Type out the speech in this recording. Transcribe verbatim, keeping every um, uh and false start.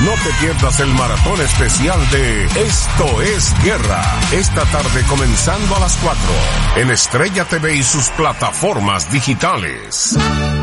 No te pierdas el maratón especial de Esto es Guerra. Esta tarde comenzando a las cuatro en Estrella T V y sus plataformas digitales.